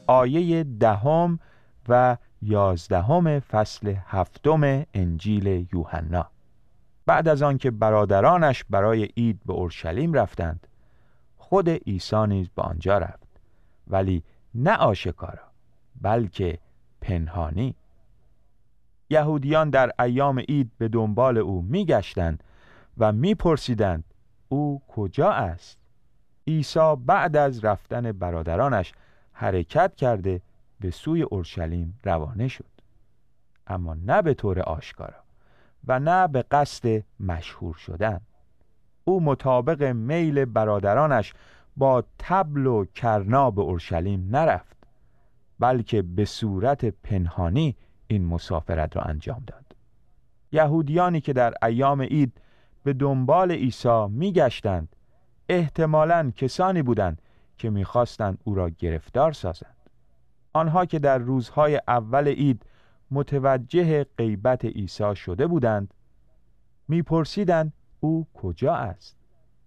آیه 10 و 11 فصل 7 انجیل یوحنا. بعد از آن که برادرانش برای عید به اورشلیم رفتند، خود عیسی نیز به آنجا رفت، ولی نه آشکارا بلکه پنهانی. یهودیان در ایام عید به دنبال او می‌گشتند و می‌پرسیدند او کجا است؟ عیسی بعد از رفتن برادرانش حرکت کرده به سوی اورشلیم روانه شد، اما نه به طور آشکارا و نه به قصد مشهور شدن. او مطابق میل برادرانش با طبل و کرنا به اورشلیم نرفت، بلکه به صورت پنهانی این مسافرت را انجام داد. یهودیانی که در ایام عید به دنبال عیسی می‌گشتند احتمالاً کسانی بودند که می‌خواستند او را گرفتار سازند. آنها که در روزهای اول عید متوجه غیبت عیسی شده بودند می‌پرسیدند او کجا است؟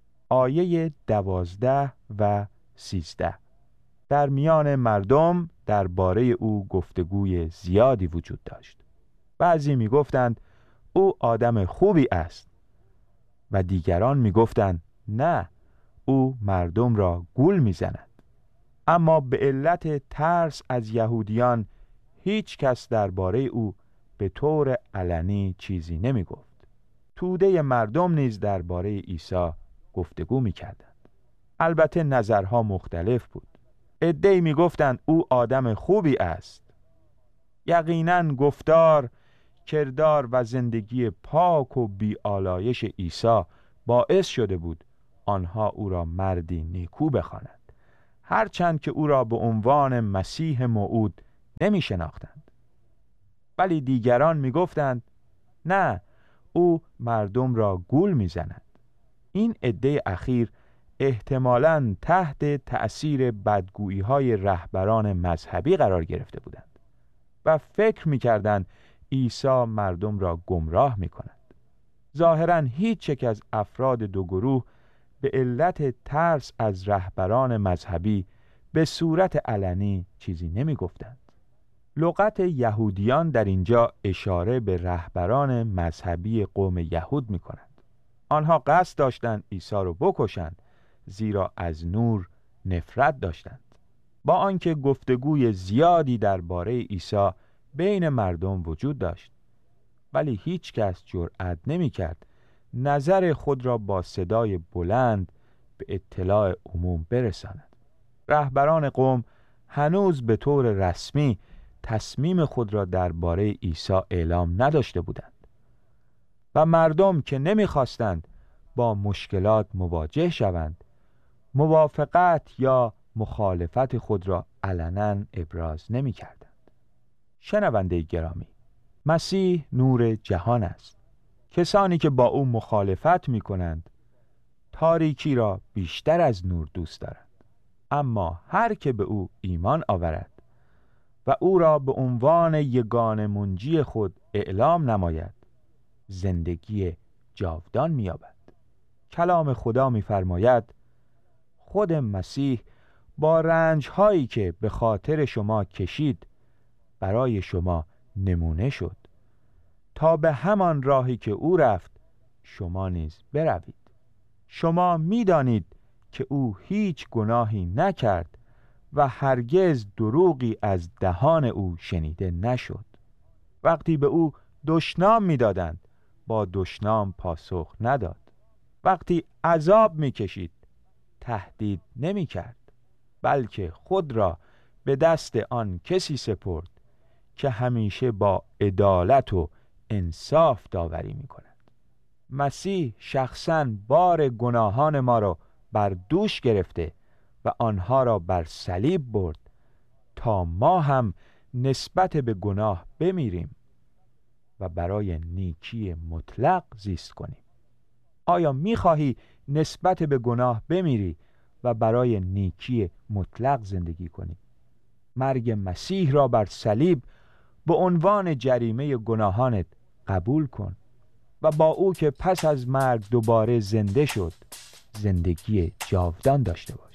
آیه 12 و 13. در میان مردم درباره او گفتگوی زیادی وجود داشت. بعضی می‌گفتند او آدم خوبی است و دیگران می‌گفتند نه، او مردم را گول می‌زند. اما به علت ترس از یهودیان هیچ کس درباره او به طور علنی چیزی نمی‌گفت. توده مردم نیز درباره عیسی گفتگو می‌کردند. البته نظرها مختلف بود. عده‌ای می‌گفتند او آدم خوبی است. یقیناً گفتار، کردار و زندگی پاک و بی‌آلایش عیسی باعث شده بود آنها او را مردی نیکو بخوانند، هرچند که او را به عنوان مسیح موعود نمی شناختند. ولی دیگران می گفتند نه، او مردم را گول می زند. این عده اخیر احتمالاً تحت تأثیر بدگویی های رهبران مذهبی قرار گرفته بودند و فکر می کردند عیسی مردم را گمراه می کند. ظاهراً هیچ یک از افراد دو گروه به علت ترس از رهبران مذهبی به صورت علنی چیزی نمی گفتند. لغت یهودیان در اینجا اشاره به رهبران مذهبی قوم یهود می کند. آنها قصد داشتند عیسی را بکشند، زیرا از نور نفرت داشتند. با آنکه گفتگوی زیادی درباره عیسی بین مردم وجود داشت، ولی هیچ کس جرأت نمی کرد نظر خود را با صدای بلند به اطلاع عموم برساند. رهبران قوم هنوز به طور رسمی تصمیم خود را درباره عیسی اعلام نداشته بودند و مردم که نمی‌خواستند با مشکلات مواجه شوند، موافقت یا مخالفت خود را علنا ابراز نمی‌کردند. شنونده گرامی، مسیح نور جهان است. کسانی که با او مخالفت می‌کنند تاریکی را بیشتر از نور دوست دارند، اما هر که به او ایمان آورد و او را به عنوان یگانه منجی خود اعلام نماید زندگی جاودان می‌یابد. کلام خدا می‌فرماید خود مسیح با رنج‌هایی که به خاطر شما کشید برای شما نمونه شد تا به همان راهی که او رفت شما نیز بروید. شما می‌دانید که او هیچ گناهی نکرد و هرگز دروغی از دهان او شنیده نشد. وقتی به او دشنام می‌دادند با دشنام پاسخ نداد. وقتی عذاب می‌کشید تهدید نمی‌کرد، بلکه خود را به دست آن کسی سپرد که همیشه با عدالت و انصاف داوری می‌کند. مسیح شخصاً بار گناهان ما را بر دوش گرفته و آنها را بر صلیب برد تا ما هم نسبت به گناه بمیریم و برای نیکی مطلق زیست کنیم. آیا می‌خواهی نسبت به گناه بمیری و برای نیکی مطلق زندگی کنی؟ مرگ مسیح را بر صلیب به عنوان جریمه گناهانت قبول کن و با او که پس از مرگ دوباره زنده شد زندگی جاودان داشته باش.